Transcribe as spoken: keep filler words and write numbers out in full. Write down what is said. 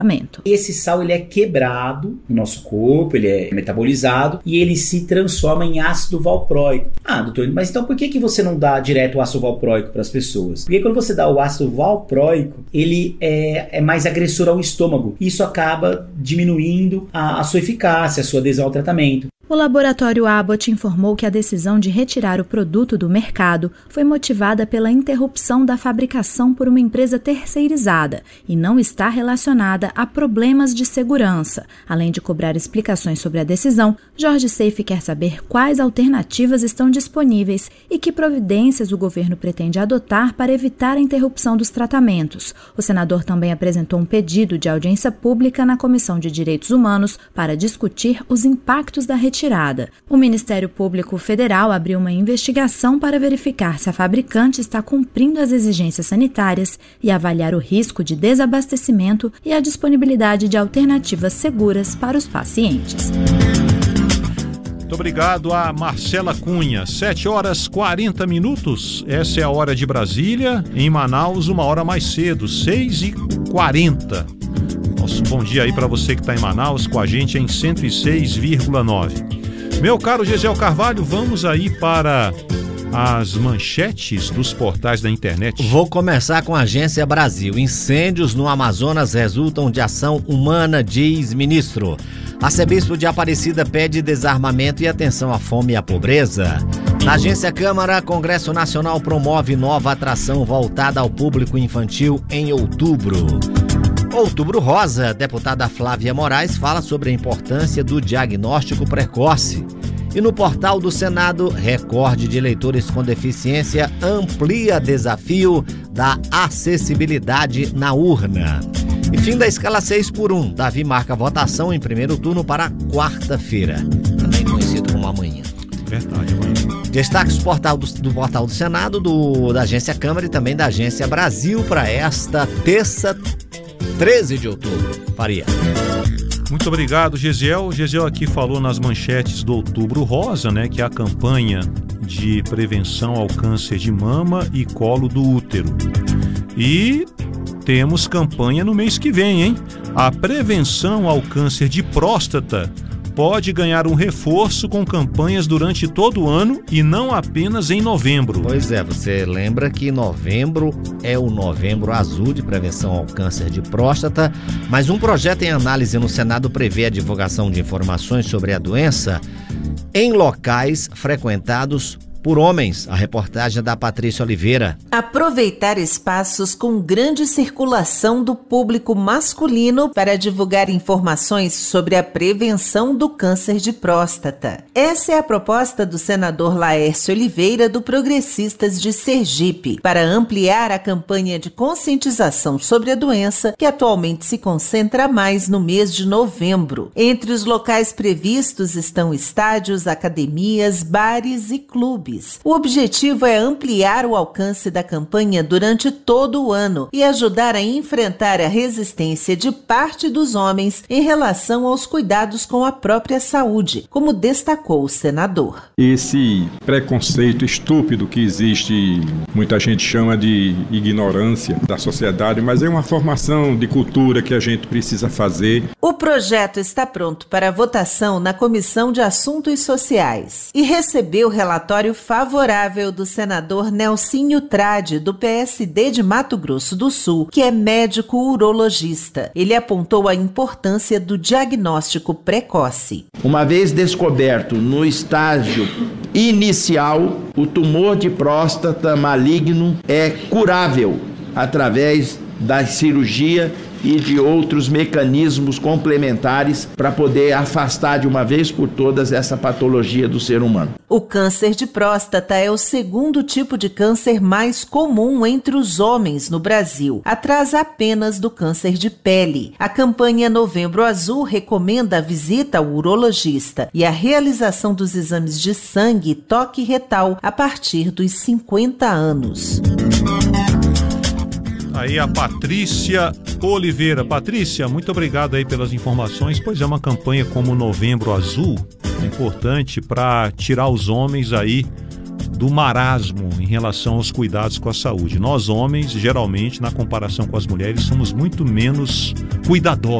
Esse sal ele é quebrado no nosso corpo, ele é metabolizado e ele se transforma em ácido valproico. Ah, doutor, mas então por que, que você não dá direto o ácido valproico para as pessoas? Porque quando você dá o ácido valproico, ele é, é mais agressor ao estômago. Isso acaba diminuindo a, a sua eficácia, a sua adesão ao tratamento. O laboratório Abbott informou que a decisão de retirar o produto do mercado foi motivada pela interrupção da fabricação por uma empresa terceirizada e não está relacionada a problemas de segurança. Além de cobrar explicações sobre a decisão, Jorge Seife quer saber quais alternativas estão disponíveis e que providências o governo pretende adotar para evitar a interrupção dos tratamentos. O senador também apresentou um pedido de audiência pública na Comissão de Direitos Humanos para discutir os impactos da retirada. O Ministério Público Federal abriu uma investigação para verificar se a fabricante está cumprindo as exigências sanitárias e avaliar o risco de desabastecimento e a disponibilidade de alternativas seguras para os pacientes. Muito obrigado a Marcela Cunha. sete horas e quarenta minutos. Essa é a hora de Brasília. Em Manaus, uma hora mais cedo, seis e quarenta. Nosso bom dia aí para você que está em Manaus com a gente em cento e seis vírgula nove. Meu caro Gesiel Carvalho, vamos aí para as manchetes dos portais da internet. Vou começar com a Agência Brasil. Incêndios no Amazonas resultam de ação humana, diz ministro. Arcebispo de Aparecida pede desarmamento e atenção à fome e à pobreza. Na Agência Câmara, Congresso Nacional promove nova atração voltada ao público infantil em outubro. Outubro Rosa, deputada Flávia Moraes fala sobre a importância do diagnóstico precoce. E no portal do Senado, recorde de eleitores com deficiência amplia desafio da acessibilidade na urna. E fim da escala seis por um, Davi marca votação em primeiro turno para quarta-feira, também conhecido como amanhã. Verdade, amanhã. Destaques do portal do, do portal do Senado, do, da Agência Câmara e também da Agência Brasil para esta terça, treze de outubro. Faria. Muito obrigado, Gesiel. O Gesiel aqui falou nas manchetes do Outubro Rosa, né, que é a campanha de prevenção ao câncer de mama e colo do útero. E temos campanha no mês que vem, hein? A prevenção ao câncer de próstata pode ganhar um reforço com campanhas durante todo o ano e não apenas em novembro. Pois é, você lembra que novembro é o Novembro Azul de prevenção ao câncer de próstata, mas um projeto em análise no Senado prevê a divulgação de informações sobre a doença em locais frequentados por homens. A reportagem da Patrícia Oliveira. Aproveitar espaços com grande circulação do público masculino para divulgar informações sobre a prevenção do câncer de próstata. Essa é a proposta do senador Laércio Oliveira, do Progressistas de Sergipe, para ampliar a campanha de conscientização sobre a doença, que atualmente se concentra mais no mês de novembro. Entre os locais previstos estão estádios, academias, bares e clubes. O objetivo é ampliar o alcance da campanha durante todo o ano e ajudar a enfrentar a resistência de parte dos homens em relação aos cuidados com a própria saúde, como destacou o senador. Esse preconceito estúpido que existe, muita gente chama de ignorância da sociedade, mas é uma formação de cultura que a gente precisa fazer. O projeto está pronto para votação na Comissão de Assuntos Sociais e recebeu o relatório favorável do senador Nelsinho Trade, do P S D de Mato Grosso do Sul, que é médico urologista. Ele apontou a importância do diagnóstico precoce. Uma vez descoberto no estágio inicial, o tumor de próstata maligno é curável através da cirurgia e de outros mecanismos complementares para poder afastar de uma vez por todas essa patologia do ser humano. O câncer de próstata é o segundo tipo de câncer mais comum entre os homens no Brasil, atrás apenas do câncer de pele. A campanha Novembro Azul recomenda a visita ao urologista e a realização dos exames de sangue e toque retal a partir dos cinquenta anos. Aí a Patrícia Oliveira. Patrícia, muito obrigado aí pelas informações, pois é uma campanha como o Novembro Azul, importante para tirar os homens aí do marasmo em relação aos cuidados com a saúde. Nós homens, geralmente, na comparação com as mulheres, somos muito menos cuidadosos.